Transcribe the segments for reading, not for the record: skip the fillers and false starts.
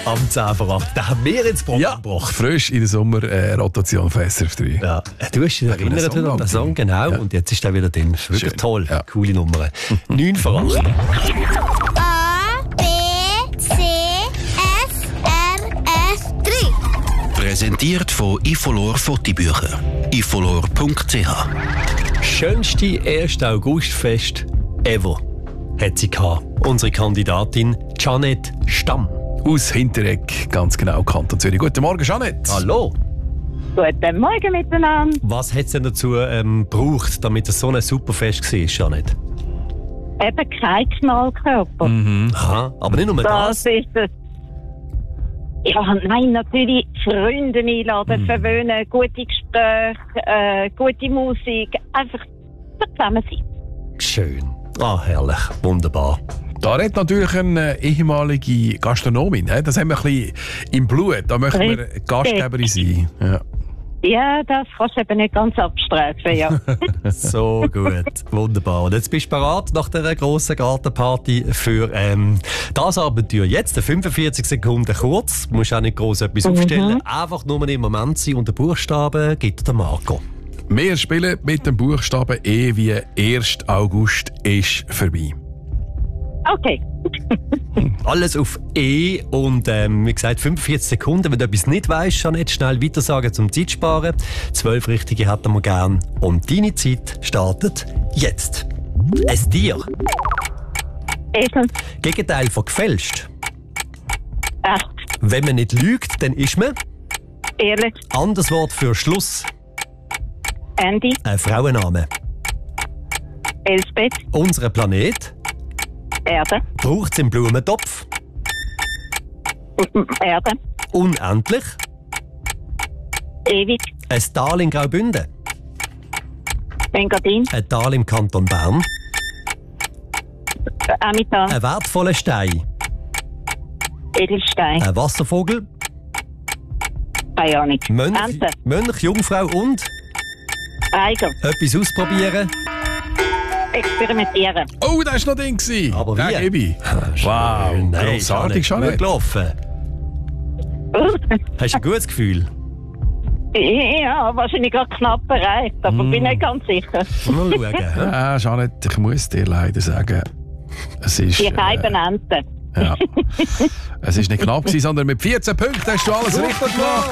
Am 10 vor 8. Da haben wir ins Programm gebracht. Frisch in der Sommerrotation von SRF 3. Ja, du hast dich erinnert an den Song, genau. Ja. Und jetzt ist er wieder drin. Wirklich schön. Toll. Ja. Coole Nummer. 9 vor 8. A, B, C, S, R, S, 3. Präsentiert von Ifolor Fotobücher. ifolor.ch. Schönste 1. Augustfest ever hat sie gehabt. Unsere Kandidatin Janet Stamm. Aus Hinteregg, ganz genau, Kanton Zürich. Guten Morgen, Janet. Hallo. Guten Morgen miteinander. Was hat es denn dazu gebraucht, damit es so ein super Fest war, Janet? Eben kein Knallkörper. Aha, aber nicht nur das. Das ist es. Ja, nein, natürlich Freunde einladen, verwöhnen, gute Gespräche, gute Musik. Einfach zusammen sein. Schön. Ah, herrlich. Wunderbar. Da redet natürlich eine ehemalige Gastronomin. Das haben wir ein bisschen im Blut. Da möchten wir Gastgeberin sein. Ja, das kannst du eben nicht ganz abstreifen, ja. So gut. Wunderbar. Und jetzt bist du bereit nach dieser grossen Gartenparty für das Abenteuer. Jetzt 45 Sekunden kurz. Du musst auch nicht gross etwas aufstellen. Einfach nur im Moment sein und den Buchstaben gibt der Marco. Wir spielen mit dem Buchstaben E wie 1. August ist vorbei. Okay. Alles auf E und wie gesagt 45 Sekunden. Wenn du etwas nicht weisst, schon nicht schnell weitersagen zum Zeitsparen. 12 Richtige hätten wir gern. Und deine Zeit startet jetzt. Ein Tier. Esel. Gegenteil von gefälscht. Echt. Wenn man nicht lügt, dann ist man. Ehrlich. Anderes Wort für Schluss. Andy. Ein Frauenname. Elsbeth. Unser Planet. Erde. Braucht es im Blumentopf. Erde. Unendlich. Ewig. Ein Tal in Graubünden. Engadin. Ein Tal im Kanton Bern. Amital. Ein wertvoller Stein. Edelstein. Ein Wasservogel. Keine Ahnung. Mönch, Jungfrau und Eiger. etwas ausprobieren. Experimentieren. Oh, das war noch Ding. Aber wie? Gebe ich. Wow, grossartig, schon Janet. gelaufen. Hast du ein gutes Gefühl? Ja, wahrscheinlich gerade knapp erreicht, aber bin nicht ganz sicher. Mal schauen. Janet, ich muss dir leider sagen, es ist... Die halben Enten. Ja. Es ist nicht knapp gewesen, sondern mit 14 Punkten hast du alles richtig gemacht.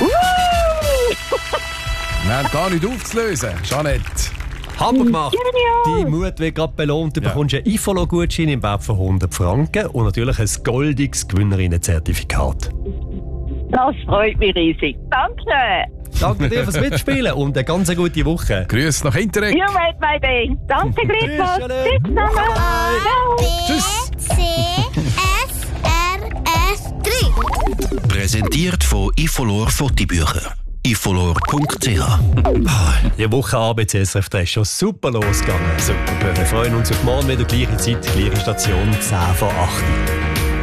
Wir haben gar nicht aufzulösen, Janet. Hammer gemacht. Dein Mut wird gerade belohnt. Du bekommst einen Ifolo-Gutschein im Wert von 100 Franken und natürlich ein goldiges Gewinnerinnenzertifikat. Das freut mich riesig. Danke. Danke dir fürs Mitspielen und eine ganz gute Woche. Grüß nach Hinteregg. You made my day. Danke gleichfalls. Tschüss zusammen. Tschüss. C, S, R, S, 3. Präsentiert von Ifolor Fotobücher. ifolor.ch. Die Woche ABC SRF 3 ist schon super losgegangen. Super. Wir freuen uns auf morgen wieder gleiche Zeit, gleiche Station, 10 vor 8.